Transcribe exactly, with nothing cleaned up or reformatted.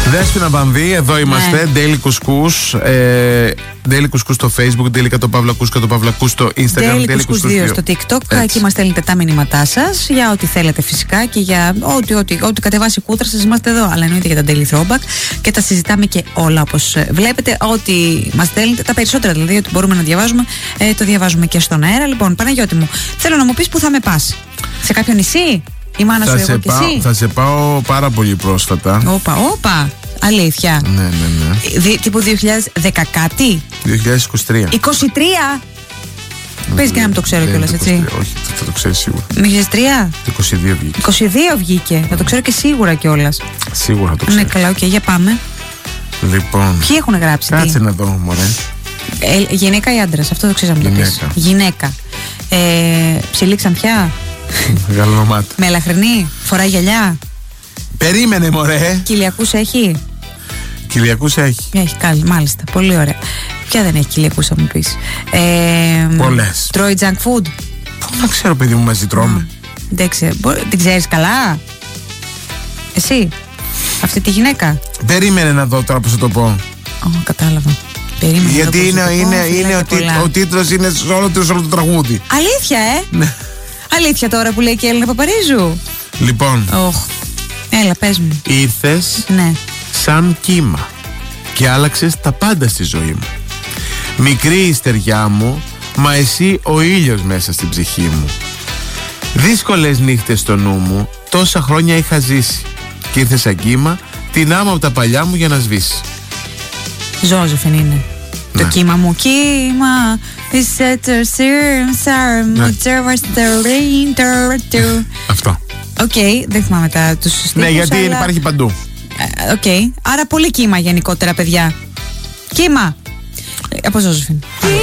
Δέσποινα Βανδύ, εδώ είμαστε. Ναι. Daily Couscous. Ε, Daily Couscous στο Facebook, Daily Κατοπαύλακους, Κατοπαύλακους στο Instagram, Daily Couscous δύο στο TikTok. Εκεί μας στέλνετε τα μηνύματά σας για ό,τι θέλετε φυσικά και για ό,τι, ό,τι, ό,τι κατεβάσει η κούτρα σας. Είμαστε εδώ, αλλά εννοείται για τα Daily Throwback και τα συζητάμε και όλα όπως βλέπετε. Ό,τι μας στέλνετε, τα περισσότερα δηλαδή, ό,τι μπορούμε να διαβάζουμε, ε, το διαβάζουμε και στον αέρα. Λοιπόν, Παναγιώτη μου, θέλω να μου πεις που θα με πας. Σε κάποιο νησί? Η μάνα σου, εγώ και εσύ? Θα σε πάω πάρα πολύ πρόσφατα. Όπα, όπα. Αλήθεια? Ναι, ναι, ναι. Δι, τύπου δύο χιλιάδες δέκα κάτι? δύο χιλιάδες είκοσι τρία. είκοσι τρία? Πες και να μην το ξέρω κιόλας, έτσι. Όχι, θα το ξέρεις σίγουρα. δύο χιλιάδες τρία? είκοσι δύο βγήκε. είκοσι δύο βγήκε. Θα το ξέρω και σίγουρα κιόλας. Σίγουρα το ξέρω. Ναι, καλά, οκ, okay, για πάμε. Λοιπόν. Ποιοι έχουν γράψει? Κάτσε τι? Να δω, μωρέ. Ε, γυναίκα ή άντρας, αυτό το ξέραμε να το πεις. Γυναίκα. Ε, ψηλή ξανθιά. Γαλανομάτα. Μελαχρινή, φοράει γυαλιά. Περίμενε, μωρέ. Κυλιακούς έχει? Κυλιακούς έχει. Έχει, καλή, μάλιστα. Πολύ ωραία. Ποια δεν έχει κυλιακούς, θα μου πεις? Ε, Πολλές. Τρώει junk food? Πού να ξέρω, παιδί μου, μαζί τρώμε. Δεν ξέρω. Την ξέρεις καλά? Εσύ, αυτή τη γυναίκα? Περίμενε να δω τώρα πώς θα το πω. Ω, κατάλαβα. Περίμενε. Γιατί είναι, είναι, είναι, είναι ότι ο τίτλος είναι σε όλο, σε όλο το τραγούδι. Αλήθεια, ε? Ναι. Αλήθεια τώρα που λέει και η Έλληνα Παπαρίζου. Λοιπόν. Oh. Έλα, πες μου. Ήρθες, ναι, σαν κύμα και άλλαξες τα πάντα στη ζωή μου. Μικρή η στεριά μου, μα εσύ ο ήλιος μέσα στην ψυχή μου. Δύσκολες νύχτες στο νου μου, τόσα χρόνια είχα ζήσει. Και ήρθες σαν κύμα, την άμα από τα παλιά μου για να σβήσει. Ζώζεφιν είναι. Ναι. Το κύμα μου. Κύμα. Αυτό. Οκ, okay, δεν θυμάμαι τα τους στίχους. Ναι, γιατί αλλά... υπάρχει παντού. Οκ, okay. Άρα πολύ κύμα γενικότερα, παιδιά. Κύμα. Από Ζώζεφιν.